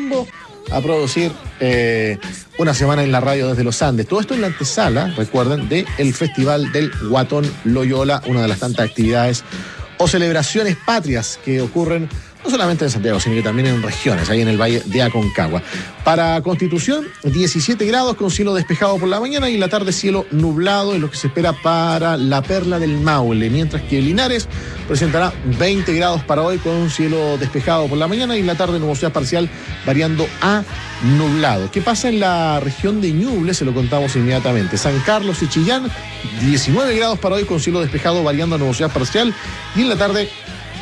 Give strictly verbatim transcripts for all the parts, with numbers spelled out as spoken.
rumbo a producir eh, una semana en la radio desde los Andes. Todo esto en la antesala, recuerden, del Festival del Guatón Loyola, una de las tantas actividades o celebraciones patrias que ocurren no solamente en Santiago, sino que también en regiones, ahí en el Valle de Aconcagua. Para Constitución, diecisiete grados con cielo despejado por la mañana y en la tarde cielo nublado, es lo que se espera para la Perla del Maule, mientras que Linares presentará veinte grados para hoy con cielo despejado por la mañana y en la tarde nubosidad parcial variando a nublado. ¿Qué pasa en la región de Ñuble? Se lo contamos inmediatamente. San Carlos y Chillán, diecinueve grados para hoy con cielo despejado variando a nubosidad parcial y en la tarde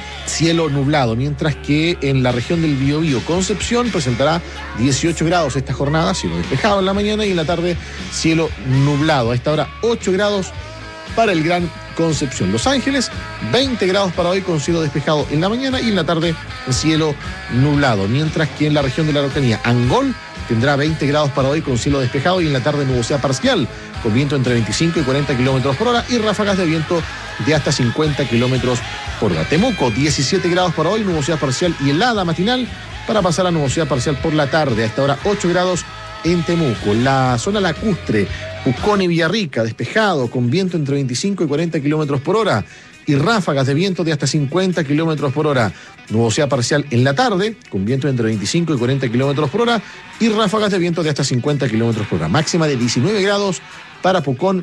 cielo nublado, mientras que en la región del Biobío, Concepción presentará dieciocho grados esta jornada, cielo despejado en la mañana y en la tarde cielo nublado. A esta hora ocho grados para el Gran Concepción. Los Ángeles, veinte grados para hoy con cielo despejado en la mañana y en la tarde cielo nublado, mientras que en la región de la Araucanía, Angol tendrá veinte grados para hoy con cielo despejado y en la tarde nubosidad parcial, con viento entre veinticinco y cuarenta kilómetros por hora y ráfagas de viento de hasta cincuenta kilómetros por hora. Temuco, diecisiete grados para hoy, nubosidad parcial y helada matinal, para pasar a nubosidad parcial por la tarde. A esta hora ocho grados en Temuco. La zona lacustre, Pucón y Villarrica, despejado, con viento entre veinticinco y cuarenta kilómetros por hora y ráfagas de viento de hasta cincuenta kilómetros por hora. Nubosidad parcial en la tarde, con viento entre veinticinco y cuarenta kilómetros por hora y ráfagas de viento de hasta cincuenta kilómetros por hora. Máxima de diecinueve grados para Pucón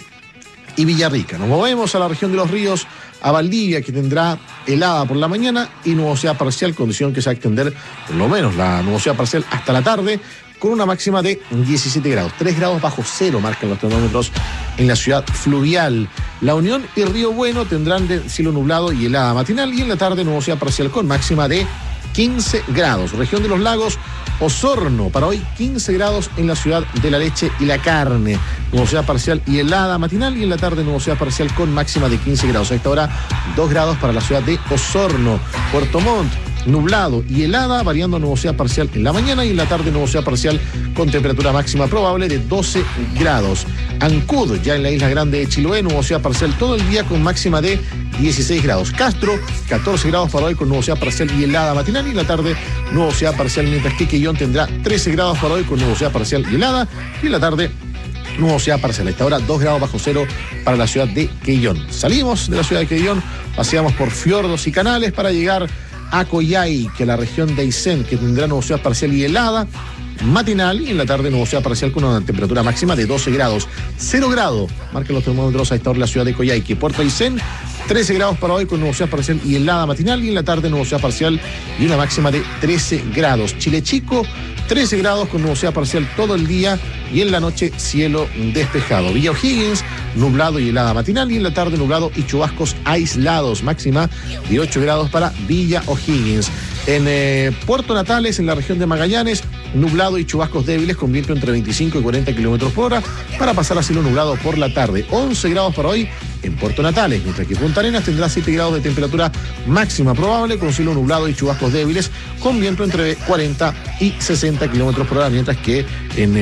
y Villarrica. Nos movemos a la región de los ríos, a Valdivia, que tendrá helada por la mañana y nubosidad parcial, condición que se va a extender por lo menos la nubosidad parcial hasta la tarde, con una máxima de diecisiete grados. tres grados bajo cero marcan los termómetros en la ciudad fluvial. La Unión y Río Bueno tendrán de cielo nublado y helada matinal y en la tarde nubosidad parcial con máxima de quince grados. Región de los Lagos, Osorno, para hoy quince grados en la ciudad de la leche y la carne. Nubosidad parcial y helada matinal y en la tarde nubosidad parcial con máxima de quince grados. A esta hora dos grados para la ciudad de Osorno. Puerto Montt, nublado y helada, variando nubosidad parcial en la mañana y en la tarde nubosidad parcial con temperatura máxima probable de doce grados. Ancud, ya en la isla grande de Chiloé, nubosidad parcial todo el día con máxima de dieciséis grados. Castro, catorce grados para hoy con nubosidad parcial y helada matinal y en la tarde nubosidad parcial, mientras que Quellón tendrá trece grados para hoy con nubosidad parcial y helada y en la tarde nubosidad parcial. A esta hora dos grados bajo cero para la ciudad de Quellón. Salimos de la ciudad de Quellón, paseamos por fiordos y canales para llegar a Coyhai, que es la región de Aysén, que tendrá nubosidad parcial y helada matinal y en la tarde nubosidad parcial con una temperatura máxima de doce grados. cero grados marcan los termómetros a esta hora en la ciudad de Coyhai, que Puerto Aysén, trece grados para hoy con nubosidad parcial y helada matinal y en la tarde nubosidad parcial y una máxima de trece grados. Chile Chico, trece grados con nubosidad parcial todo el día y en la noche cielo despejado. Villa O'Higgins, nublado y helada matinal y en la tarde nublado y chubascos aislados, máxima de ocho grados para Villa O'Higgins. En eh, Puerto Natales, en la región de Magallanes, nublado y chubascos débiles con viento entre veinticinco y cuarenta kilómetros por hora para pasar a cielo nublado por la tarde. once grados para hoy en Puerto Natales, mientras que Punta Arenas tendrá siete grados de temperatura máxima probable con cielo nublado y chubascos débiles con viento entre cuarenta y sesenta kilómetros por hora, mientras que en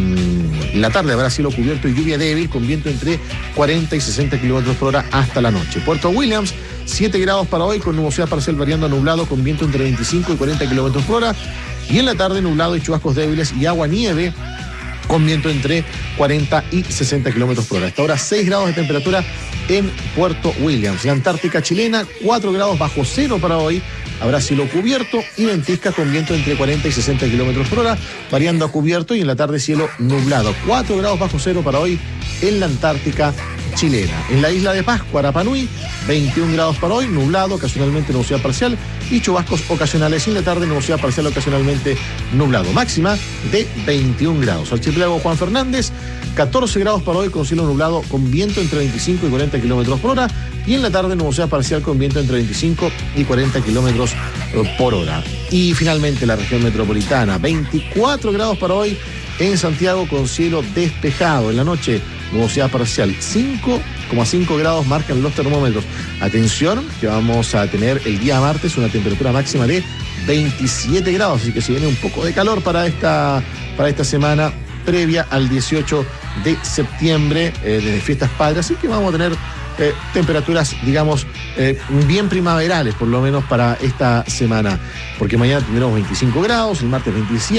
eh, la tarde habrá cielo cubierto y lluvia débil con viento entre cuarenta y sesenta kilómetros por hora hasta la noche. Puerto Williams, siete grados para hoy con nubosidad parcial variando a nublado con viento entre veinticinco y cuarenta kilómetros por hora y en la tarde nublado y chubascos débiles y agua nieve con viento entre cuarenta y sesenta kilómetros por hora. Hasta ahora seis grados de temperatura en Puerto Williams. La Antártica chilena, cuatro grados bajo cero para hoy. Habrá cielo cubierto y ventiscas con viento entre cuarenta y sesenta kilómetros por hora, variando a cubierto y en la tarde cielo nublado. cuatro grados bajo cero para hoy en la Antártica chilena. En la isla de Pascua, Rapa Nui, veintiún grados para hoy, nublado, ocasionalmente nubosidad parcial y chubascos ocasionales. Y en la tarde nubosidad parcial, ocasionalmente nublado. Máxima de veintiún grados. Archipiélago Juan Fernández, catorce grados para hoy con cielo nublado con viento entre veinticinco y cuarenta kilómetros por hora. Y en la tarde nubosidad parcial con viento entre veinticinco y cuarenta kilómetros por hora. Y finalmente la región metropolitana, veinticuatro grados para hoy en Santiago con cielo despejado. En la noche nubosidad parcial, cinco coma cinco grados marcan los termómetros. Atención, que vamos a tener el día martes una temperatura máxima de veintisiete grados, así que se viene un poco de calor para esta, para esta semana previa al dieciocho de septiembre, eh, de Fiestas Patrias, así que vamos a tener eh, temperaturas, digamos, eh, bien primaverales, por lo menos para esta semana, porque mañana tendremos veinticinco grados, el martes veintisiete.